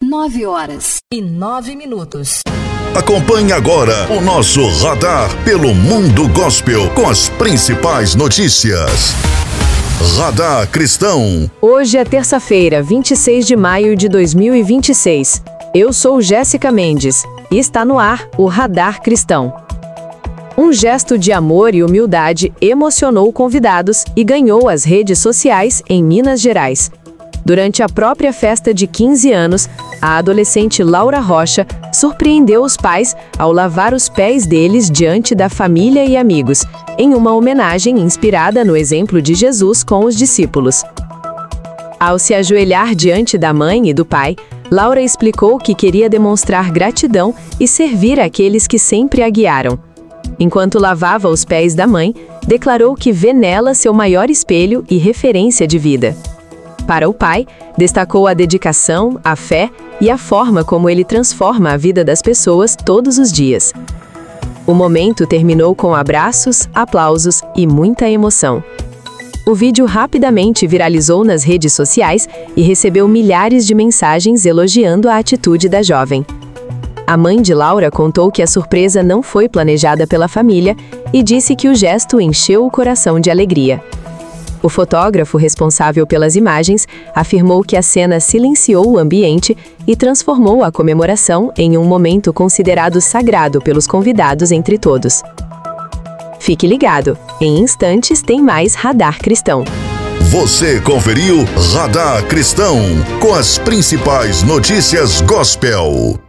9h09. Acompanhe agora o nosso Radar pelo Mundo Gospel com as principais notícias. Radar Cristão. Hoje é terça-feira, 26 de maio de 2026. Eu sou Jéssica Mendes e está no ar o Radar Cristão. Um gesto de amor e humildade emocionou convidados e ganhou as redes sociais em Minas Gerais. Durante a própria festa de 15 anos, a adolescente Laura Rocha surpreendeu os pais ao lavar os pés deles diante da família e amigos, em uma homenagem inspirada no exemplo de Jesus com os discípulos. Ao se ajoelhar diante da mãe e do pai, Laura explicou que queria demonstrar gratidão e servir aqueles que sempre a guiaram. Enquanto lavava os pés da mãe, declarou que vê nela seu maior espelho e referência de vida. Para o pai, destacou a dedicação, a fé e a forma como ele transforma a vida das pessoas todos os dias. O momento terminou com abraços, aplausos e muita emoção. O vídeo rapidamente viralizou nas redes sociais e recebeu milhares de mensagens elogiando a atitude da jovem. A mãe de Laura contou que a surpresa não foi planejada pela família e disse que o gesto encheu o coração de alegria. O fotógrafo responsável pelas imagens afirmou que a cena silenciou o ambiente e transformou a comemoração em um momento considerado sagrado pelos convidados entre todos. Fique ligado, em instantes tem mais Radar Cristão. Você conferiu Radar Cristão com as principais notícias gospel.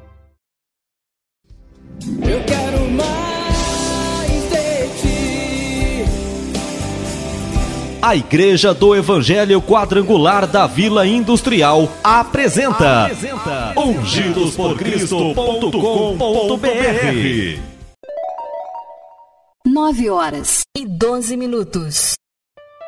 Eu quero mais de ti. A Igreja do Evangelho Quadrangular da Vila Industrial apresenta ungidosporcristo.com.br. 9h12.